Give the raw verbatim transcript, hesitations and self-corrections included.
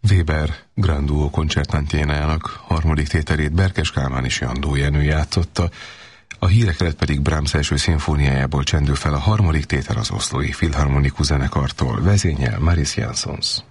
Weber Grand Duo koncertantjénájának harmadik tételét Berkes Kálmán és Jandó Jenő játszotta, a hírek előtt pedig Brahms első szimfóniájából csendül fel a harmadik tétel az Oszlói Filharmonikus Zenekartól, vezényel Maris Jansons.